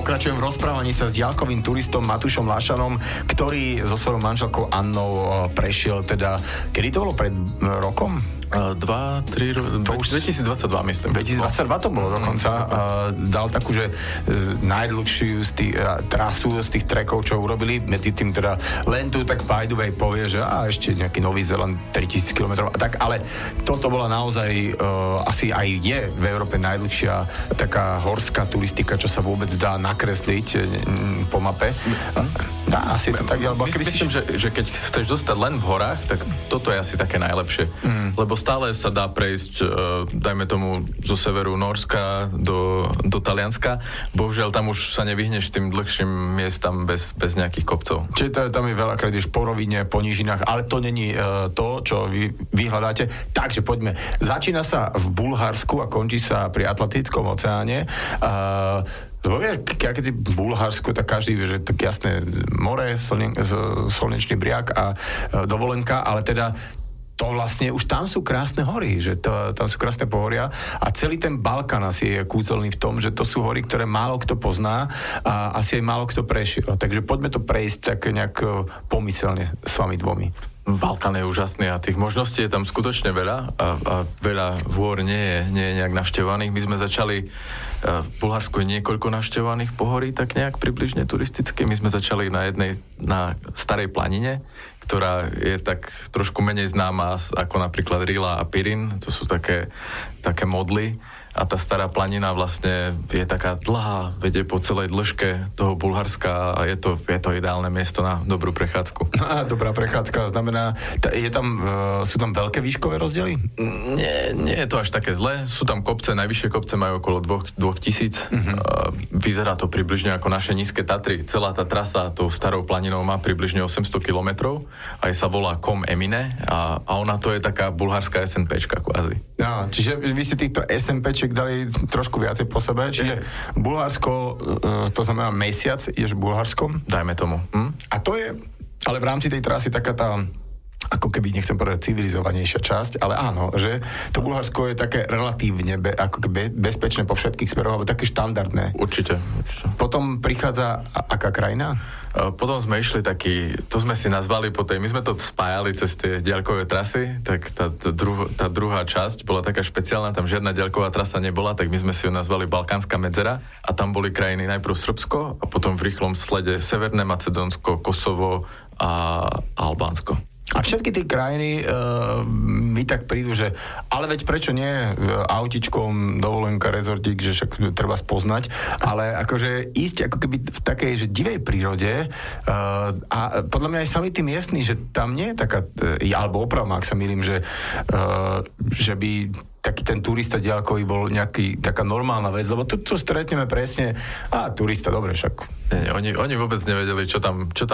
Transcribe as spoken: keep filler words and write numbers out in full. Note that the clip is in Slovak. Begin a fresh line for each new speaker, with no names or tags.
Pokračujem v rozprávaní sa s diaľkovým turistom Matúšom Lašanom, ktorý so svojou manželkou Annou prešiel teda, kedy to bolo, pred rokom?
Dva, tri, to už dvetisícdvadsaťdva myslím.
dvetisícdvadsaťdva to bolo dokonca. Uh, dal takú, že najdlhšiu z tých, uh, trasu z tých trekov, čo urobili. Medzi tým teda len tu tak by the way povie, že a ešte nejaký Nový Zéland tritisíc kilometrov a tak, ale toto bola naozaj uh, asi aj je v Európe najdlhšia taká horská turistika, čo sa vôbec dá nakresliť uh, po mape. Mm. Dá, asi to tak, alebo
Myslím, si... že, že keď chceš zostať len v horách, tak toto je asi také najlepšie. Mm. Lebo stále sa dá prejsť, dajme tomu, zo severu Nórska do, do Talianska. Bohužiaľ, tam už sa nevyhneš tým dlhším miestam bez, bez nejakých kopcov.
Čiže to, tam je veľakrát ješ po rovine, po nížinách, ale to není uh, to, čo vy, vy hľadáte. Takže poďme. Začína sa v Bulharsku a končí sa pri Atlantickom oceáne. Uh, Lebo vieš, keď si v Bulharsku, tak každý vie, že to je jasné more, slne, slnečný briak a uh, dovolenka, ale teda to vlastne, už tam sú krásne hory, že to, tam sú krásne pohoria a celý ten Balkán asi je kúzelný v tom, že to sú hory, ktoré málo kto pozná a asi aj málo kto prešiel. Takže poďme to prejsť tak nejak pomyselne s vami dvomi.
Balkán je úžasný a tých možností je tam skutočne veľa a, a veľa hôr nie je, nie je nejak navštevovaných. My sme začali, v Bulharsku je niekoľko navštevovaných pohorí, tak nejak približne turisticky. My sme začali na jednej, na Starej planine, ktorá je tak trošku menej známa ako napríklad Rila a Pirin. To sú také, také modly. A tá Stará planina vlastne je taká dlhá, vedie po celej dĺžke toho Bulharska a je to, je to ideálne miesto na dobrú prechádzku.
Á, dobrá prechádzka, znamená, je tam, sú tam veľké výškové rozdiely?
Nie, nie je to až také zlé. Sú tam kopce, najvyššie kopce majú okolo dvoch tisíc. Uh-huh. Vyzerá to približne ako naše nízke Tatry. Celá tá trasa tou Starou planinou má približne osemsto kilometrov. Aj sa volá Kom Emine a, a ona to je taká bulharská SNPčka kvázi.
No, čiže vy ste týchto SNPček dali trošku viacej po sebe, čiže Bulharsko, to znamená mesiac, ješ v Bulharskom?
Dajme tomu. Hm?
A to je, ale v rámci tej trasy taká tá, ako keby, nechcem povedať, civilizovanejšia časť, ale áno, že to Bulharsko je také relatívne be, ako keby bezpečné po všetkých smeroch, alebo také štandardné.
Určite, určite.
Potom prichádza a, aká krajina?
Potom sme išli taký, to sme si nazvali po tej, my sme to spájali cez tie diaľkové trasy, tak tá, tá, druh, tá druhá časť bola taká špeciálna, tam žiadna diaľková trasa nebola, tak my sme si ju nazvali Balkánska medzera a tam boli krajiny najprv Srbsko a potom v rýchlom slede Severné Macedónsko, Kosovo a Albánsko.
A všetky tie krajiny uh, mi tak prídu, že ale veď prečo nie autičkom, dovolenka, rezortík, že však treba spoznať, ale akože ísť ako keby v takej, že divej prírode uh, a podľa mňa aj sami tí miestni, že tam nie je taká, uh, alebo opravom, ak sa milím, že, uh, že by taký ten turista diaľkový bol nejaký, taká normálna vec, lebo tu, tu stretneme presne, a turista, dobre, však.
Nie, oni, oni vôbec nevedeli, čo tam, čo tam